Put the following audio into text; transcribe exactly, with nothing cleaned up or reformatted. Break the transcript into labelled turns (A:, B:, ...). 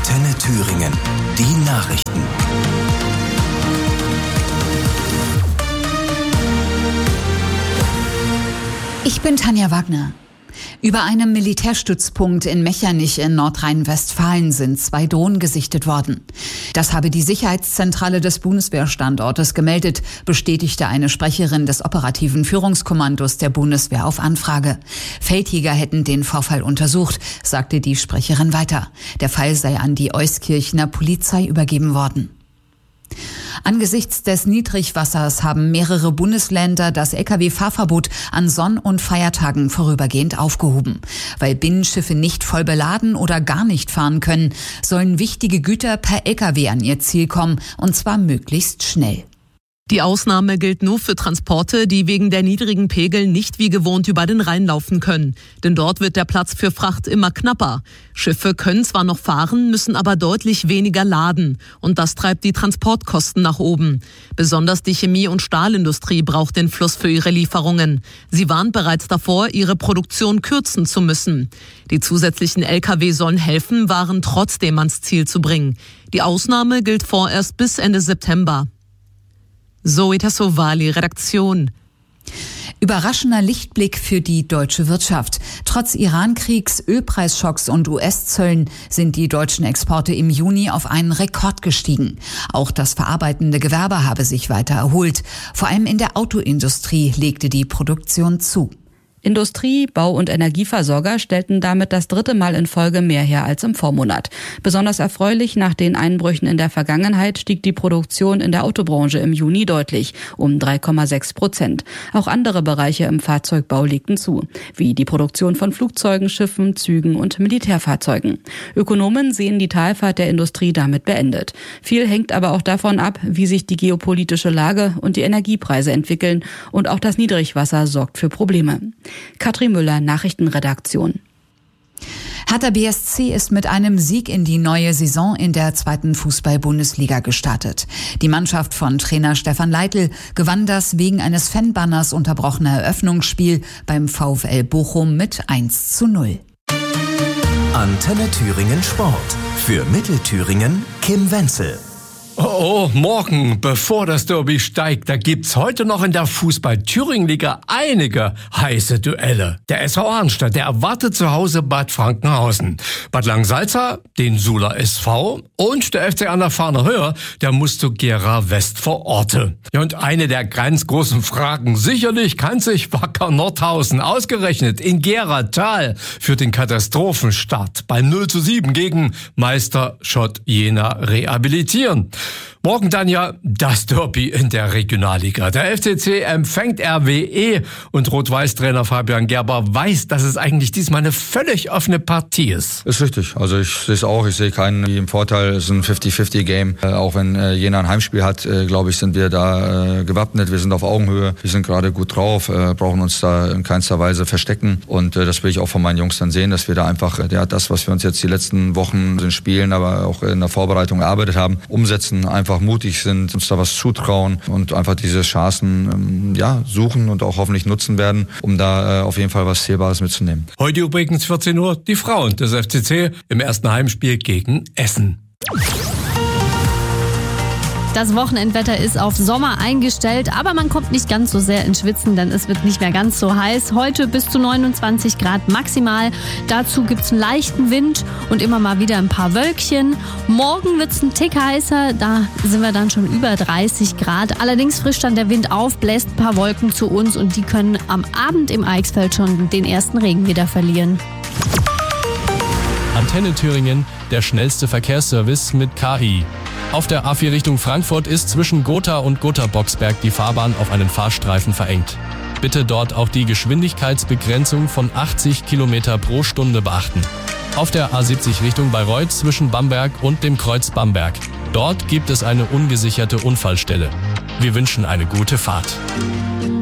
A: Antenne Thüringen. Die Nachrichten.
B: Ich bin Tanja Wagner. Über einem Militärstützpunkt in Mechernich in Nordrhein-Westfalen sind zwei Drohnen gesichtet worden. Das habe die Sicherheitszentrale des Bundeswehrstandortes gemeldet, bestätigte eine Sprecherin des operativen Führungskommandos der Bundeswehr auf Anfrage. Feldjäger hätten den Vorfall untersucht, sagte die Sprecherin weiter. Der Fall sei an die Euskirchener Polizei übergeben worden. Angesichts des Niedrigwassers haben mehrere Bundesländer das L K W-Fahrverbot an Sonn- und Feiertagen vorübergehend aufgehoben. Weil Binnenschiffe nicht voll beladen oder gar nicht fahren können, sollen wichtige Güter per L K W an ihr Ziel kommen, und zwar möglichst schnell.
C: Die Ausnahme gilt nur für Transporte, die wegen der niedrigen Pegel nicht wie gewohnt über den Rhein laufen können. Denn dort wird der Platz für Fracht immer knapper. Schiffe können zwar noch fahren, müssen aber deutlich weniger laden. Und das treibt die Transportkosten nach oben. Besonders die Chemie- und Stahlindustrie braucht den Fluss für ihre Lieferungen. Sie warnt bereits davor, ihre Produktion kürzen zu müssen. Die zusätzlichen L K W sollen helfen, Waren trotzdem ans Ziel zu bringen. Die Ausnahme gilt vorerst bis Ende September. Zoe Tassovali, Redaktion.
B: Überraschender Lichtblick für die deutsche Wirtschaft. Trotz Iran-Kriegs, Ölpreisschocks und U S-Zöllen sind die deutschen Exporte im Juni auf einen Rekord gestiegen. Auch das verarbeitende Gewerbe habe sich weiter erholt. Vor allem in der Autoindustrie legte die Produktion zu.
D: Industrie, Bau- und Energieversorger stellten damit das dritte Mal in Folge mehr her als im Vormonat. Besonders erfreulich, nach den Einbrüchen in der Vergangenheit stieg die Produktion in der Autobranche im Juni deutlich, um drei Komma sechs Prozent. Auch andere Bereiche im Fahrzeugbau legten zu, wie die Produktion von Flugzeugen, Schiffen, Zügen und Militärfahrzeugen. Ökonomen sehen die Talfahrt der Industrie damit beendet. Viel hängt aber auch davon ab, wie sich die geopolitische Lage und die Energiepreise entwickeln, und auch das Niedrigwasser sorgt für Probleme. Katrin Müller, Nachrichtenredaktion.
B: Hertha B S C ist mit einem Sieg in die neue Saison in der zweiten Fußball-Bundesliga gestartet. Die Mannschaft von Trainer Stefan Leitl gewann das wegen eines Fanbanners unterbrochene Eröffnungsspiel beim VfL Bochum mit eins zu null.
A: Antenne Thüringen Sport. Für Mittelthüringen Kim Wenzel.
E: Oh, morgen, bevor das Derby steigt, da gibt's heute noch in der Fußball-Thüringen-Liga einige heiße Duelle. Der S V Arnstadt, der erwartet zu Hause Bad Frankenhausen. Bad Langensalza, den Suhler S V, und der F C Anderfarner Höhe, der muss zu Gera West vor Orte. Ja, und eine der ganz großen Fragen, sicherlich kann sich Wacker Nordhausen ausgerechnet in Gera Tal für den Katastrophenstart beim null zu sieben gegen Meister Schott Jena rehabilitieren. Morgen dann ja das Derby in der Regionalliga. Der F C C empfängt R W E und Rot-Weiß-Trainer Fabian Gerber weiß, dass es eigentlich diesmal eine völlig offene Partie ist.
F: Ist richtig. Also ich sehe es auch. Ich sehe keinen im Vorteil. Es ist ein fünfzig fünfzig Game. Äh, auch wenn äh, Jena ein Heimspiel hat, äh, glaube ich, sind wir da äh, gewappnet. Wir sind auf Augenhöhe. Wir sind gerade gut drauf, äh, brauchen uns da in keinster Weise verstecken. Und äh, das will ich auch von meinen Jungs dann sehen, dass wir da einfach äh, ja, das, was wir uns jetzt die letzten Wochen in den Spielen, aber auch in der Vorbereitung erarbeitet haben, umsetzen, einfach mutig sind, uns da was zutrauen und einfach diese Chancen ähm, ja, suchen und auch hoffentlich nutzen werden, um da äh, auf jeden Fall was Zählbares mitzunehmen.
E: Heute übrigens vierzehn Uhr die Frauen des F C C im ersten Heimspiel gegen Essen.
G: Das Wochenendwetter ist auf Sommer eingestellt, aber man kommt nicht ganz so sehr ins Schwitzen, denn es wird nicht mehr ganz so heiß. Heute bis zu neunundzwanzig Grad maximal. Dazu gibt es einen leichten Wind und immer mal wieder ein paar Wölkchen. Morgen wird es ein Tick heißer, da sind wir dann schon über dreißig Grad. Allerdings frischt dann der Wind auf, bläst ein paar Wolken zu uns und die können am Abend im Eichsfeld schon den ersten Regen wieder verlieren.
H: Antenne Thüringen, der schnellste Verkehrsservice mit K I. Auf der A vier Richtung Frankfurt ist zwischen Gotha und Gotha-Boxberg die Fahrbahn auf einen Fahrstreifen verengt. Bitte dort auch die Geschwindigkeitsbegrenzung von achtzig Kilometer pro Stunde beachten. Auf der A siebzig Richtung Bayreuth zwischen Bamberg und dem Kreuz Bamberg. Dort gibt es eine ungesicherte Unfallstelle. Wir wünschen eine gute Fahrt.